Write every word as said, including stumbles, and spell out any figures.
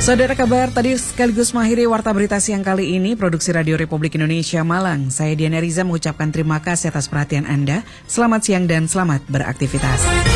Saudara, kabar tadi sekaligus mengakhiri Warta Berita Siang kali ini. Produksi Radio Republik Indonesia Malang. Saya Diana Riza mengucapkan terima kasih atas perhatian Anda. Selamat siang dan selamat beraktivitas.